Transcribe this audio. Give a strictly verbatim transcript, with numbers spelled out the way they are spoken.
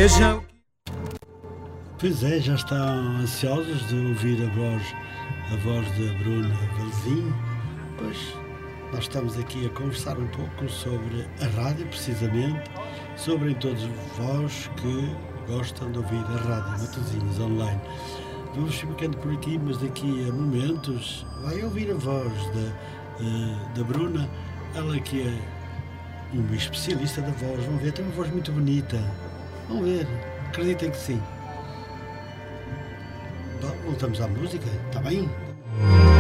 Seja. Pois é, já estão ansiosos de ouvir a voz, a voz da Bruna Valzinho. Pois nós estamos aqui a conversar um pouco sobre a rádio, precisamente, sobre todos vós que gostam de ouvir a rádio Matosinhos online. Vamos ficando por aqui, mas daqui a momentos vai ouvir a voz da, uh, da Bruna, ela que é uma especialista da voz. Vão ver, tem uma voz muito bonita. Vão ver, acreditem que sim. Bom, voltamos à música, está bem?